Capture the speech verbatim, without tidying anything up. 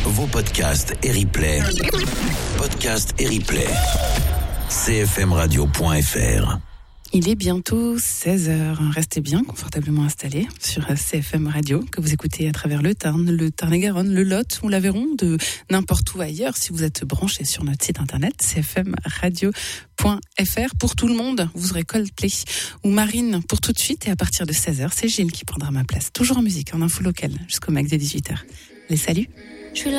vos podcasts et replays. Podcasts et replays. c f m radio point f r. Il est bientôt seize heures. Restez bien confortablement installés sur C F M Radio, que vous écoutez à travers le Tarn, le Tarn-et-Garonne, le Lot ou l'Aveyron, de n'importe où ailleurs, si vous êtes branchés sur notre site internet c f m radio point f r. Pour tout le monde, vous aurez Coldplay ou Marine pour tout de suite. Et à partir de seize heures, c'est Gilles qui prendra ma place. Toujours en musique, en info locale, jusqu'au max de dix-huit heures. Les saluts.